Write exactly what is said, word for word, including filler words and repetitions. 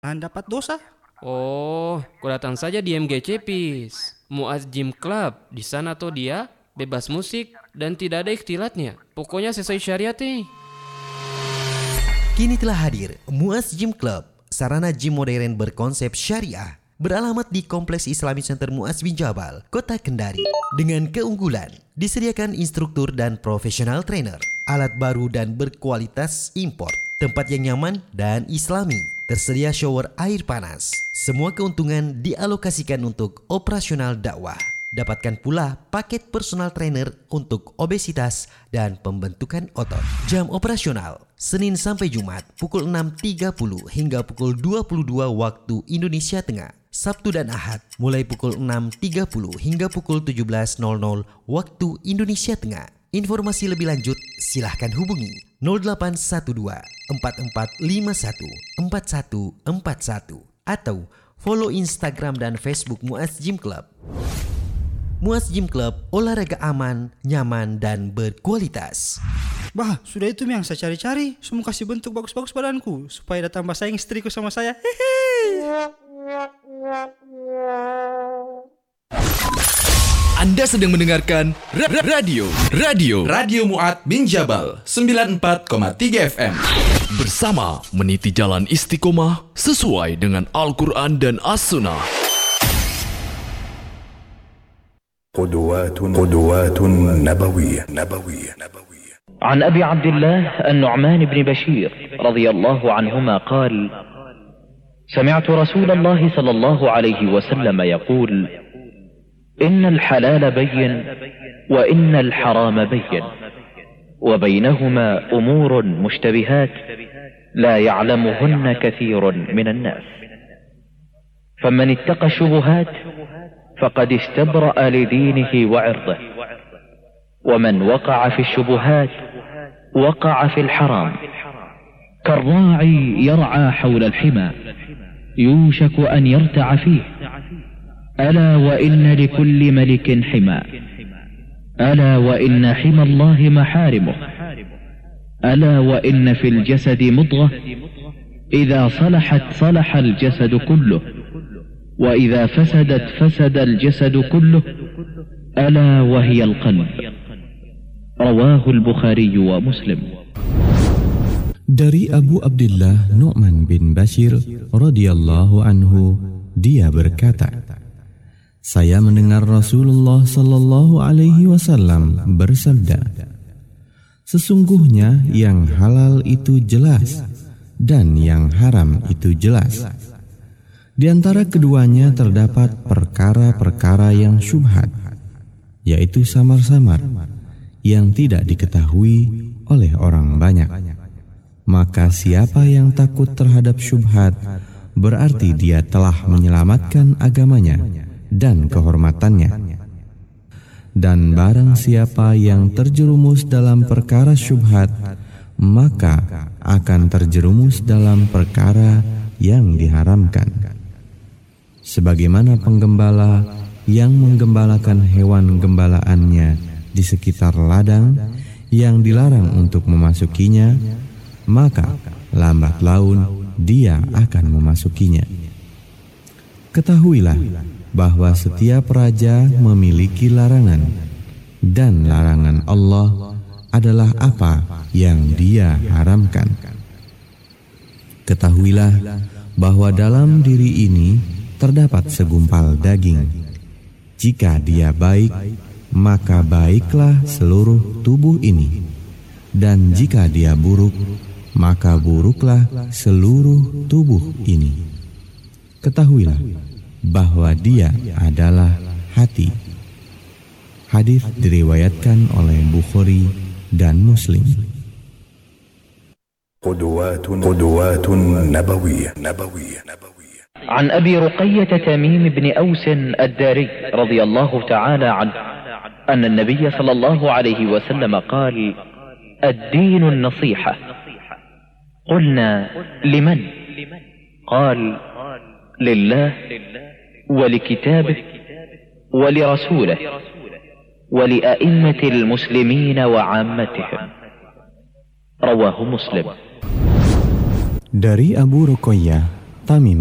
dan dapat dosa. Oh, kau datang saja di M G C Peace, Muaz Gym Club. Di sana tuh dia bebas musik dan tidak ada ikhtilatnya. Pokoknya sesuai syariat nih. Kini telah hadir Muaz Gym Club, sarana gym modern berkonsep syariah. Beralamat di Kompleks Islamic Center Muaz bin Jabal, Kota Kendari. Dengan keunggulan, disediakan instruktur dan profesional trainer, alat baru dan berkualitas import, tempat yang nyaman dan islami, tersedia shower air panas. Semua keuntungan dialokasikan untuk operasional dakwah. Dapatkan pula paket personal trainer untuk obesitas dan pembentukan otot. Jam operasional Senin sampai Jumat pukul enam tiga puluh hingga pukul dua puluh dua waktu Indonesia Tengah. Sabtu dan Ahad mulai pukul enam tiga puluh hingga pukul tujuh belas nol nol waktu Indonesia Tengah. Informasi lebih lanjut silahkan hubungi nol delapan satu dua empat empat lima satu empat satu empat satu atau follow Instagram dan Facebook Muaz Gym Club. Muaz Gym Club, olahraga aman, nyaman, dan berkualitas. Bah, sudah itu yang saya cari-cari. Semua kasih bentuk bagus-bagus badanku supaya datang tambah sayang istriku sama saya. Hehe. Anda sedang mendengarkan ra- ra- radio Radio Radio Muaz bin Jabal sembilan puluh empat koma tiga F M. Bersama meniti jalan istiqomah sesuai dengan Al-Quran dan As-Sunnah. قدوات قدوات نبوية نبوية نبوية عن أبي عبد الله النعمان بن بشير رضي الله عنهما قال: سمعت رسول الله صلى الله عليه وسلم يقول: إن الحلال بين وإن الحرام بين وبينهما أمور مشتبهات لا يعلمهن كثير من الناس، فمن اتقى الشبهات فقد استبرأ لدينه وعرضه، ومن وقع في الشبهات وقع في الحرام، كالراعي يرعى حول الحمى يوشك أن يرتع فيه، ألا وإن لكل ملك حمى، ألا وإن حمى الله محارمه، ألا وإن في الجسد مضغة إذا صلحت صلح الجسد كله، وإذا فسدت فسد الجسد كله، ألا وهي القلب. رواه البخاري ومسلم. Dari Abu Abdullah Nu'man bin Bashir radhiyallahu anhu, dia berkata, saya mendengar Rasulullah sallallahu alaihi wasallam bersabda, sesungguhnya yang halal itu jelas dan yang haram itu jelas. Di antara keduanya terdapat perkara-perkara yang syubhat, yaitu samar-samar, yang tidak diketahui oleh orang banyak. Maka siapa yang takut terhadap syubhat, berarti dia telah menyelamatkan agamanya dan kehormatannya. Dan barang siapa yang terjerumus dalam perkara syubhat, maka akan terjerumus dalam perkara yang diharamkan. Sebagaimana penggembala yang menggembalakan hewan gembalaannya di sekitar ladang yang dilarang untuk memasukinya, maka lambat laun dia akan memasukinya. Ketahuilah bahwa setiap raja memiliki larangan, dan larangan Allah adalah apa yang dia haramkan. Ketahuilah bahwa dalam diri ini terdapat segumpal daging. Jika dia baik, maka baiklah seluruh tubuh ini. Dan jika dia buruk, maka buruklah seluruh tubuh ini. Ketahuilah bahwa dia adalah hati. Hadis diriwayatkan oleh Bukhari dan Muslim. قدوات قدوات نبوية نبوية نبوية عن أبي رقية تميم بن أوس الداري رضي الله تعالى عنه أن النبي صلى الله عليه وسلم قال: الدين النصيحة. قلنا: لمن؟ قال: لله ولكتابه ولرسوله ولأئمة المسلمين وعامتهم. رواه مسلم. Dari Abu Ruqayyah Tamim